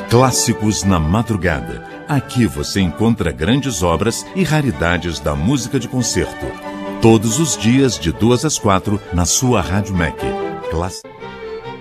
Clássicos na Madrugada. Aqui você encontra grandes obras e raridades da música de concerto. Todos os dias, de 2 às 4, na sua Rádio MEC.